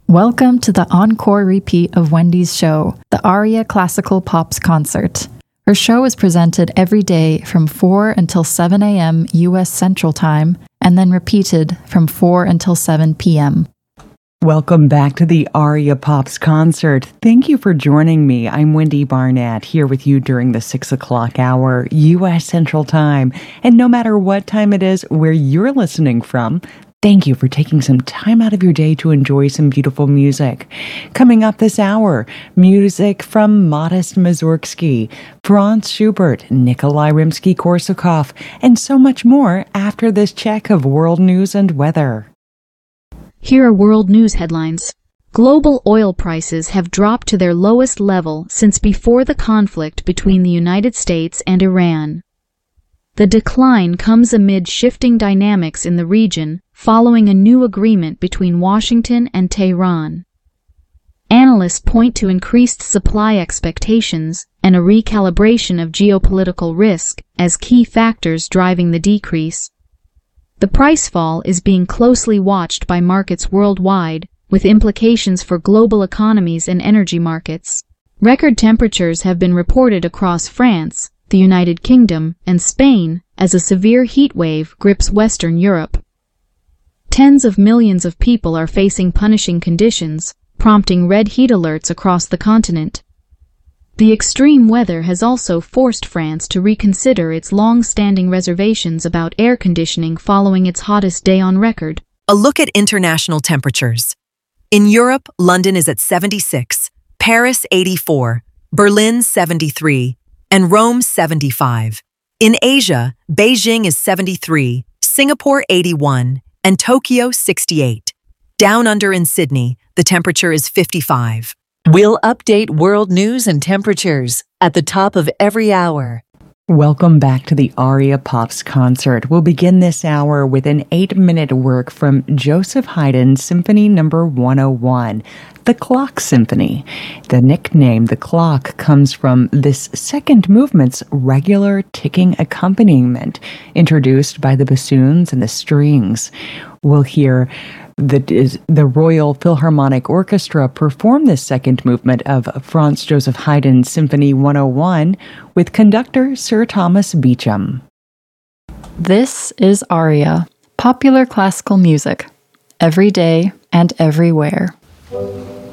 Welcome to the encore repeat of Wendy's show, the Aria Classical Pops Concert. Her show is presented every day from 4 until 7 a.m. U.S. Central Time, and then repeated from 4 until 7 p.m. Welcome back to the Aria Pops Concert. Thank you for joining me. I'm Wendy Barnett, here with you during the 6 o'clock hour, U.S. Central Time. And no matter what time it is where you're listening from, thank you for taking some time out of your day to enjoy some beautiful music. Coming up this hour, music from Modest Mussorgsky, Franz Schubert, Nikolai Rimsky-Korsakov, and so much more after this check of world news and weather. Here are world news headlines. Global oil prices have dropped to their lowest level since before the conflict between the United States and Iran. The decline comes amid shifting dynamics in the region following a new agreement between Washington and Tehran. Analysts point to increased supply expectations and a recalibration of geopolitical risk as key factors driving the decrease. The price fall is being closely watched by markets worldwide, with implications for global economies and energy markets. Record temperatures have been reported across France, the United Kingdom, and Spain as a severe heat wave grips Western Europe. Tens of millions of people are facing punishing conditions, prompting red heat alerts across the continent. The extreme weather has also forced France to reconsider its long-standing reservations about air conditioning following its hottest day on record. A look at international temperatures. In Europe, London is at 76, Paris 84, Berlin 73, and Rome 75. In Asia, Beijing is 73, Singapore 81, and Tokyo 68. Down under in Sydney, the temperature is 55. We'll update world news and temperatures at the top of every hour. Welcome back to the Aria Pops Concert. We'll begin this hour with an 8-minute work from Joseph Haydn's Symphony No. 101, The Clock Symphony. The nickname, The Clock, comes from this second movement's regular ticking accompaniment, introduced by the bassoons and the strings. We'll hear the Royal Philharmonic Orchestra perform this second movement of Franz Joseph Haydn's Symphony 101 with conductor Sir Thomas Beecham. This is Aria, popular classical music, every day and everywhere.